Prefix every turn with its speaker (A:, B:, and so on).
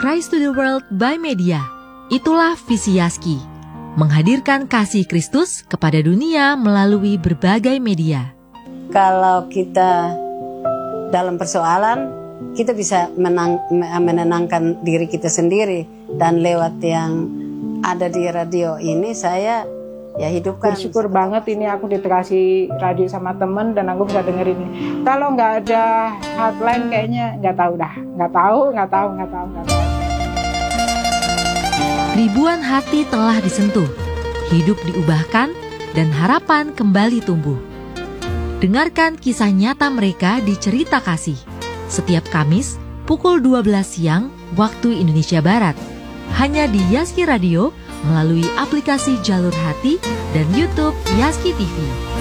A: Christ to the World by Media. Itulah visi Yaski, menghadirkan kasih Kristus kepada dunia melalui berbagai media.
B: Kalau kita dalam persoalan, kita bisa menenangkan diri kita sendiri. Dan lewat yang ada di radio ini, saya hidupkan.
C: Bersyukur banget ini aku dikasih radio sama temen dan aku bisa dengerin ini. Kalau nggak ada hotline kayaknya nggak tahu.
A: Ribuan hati telah disentuh, hidup diubahkan, dan harapan kembali tumbuh. Dengarkan kisah nyata mereka di Cerita Kasih setiap Kamis pukul 12 siang waktu Indonesia Barat, hanya di Yaski Radio melalui aplikasi Jalur Hati dan YouTube Yaski TV.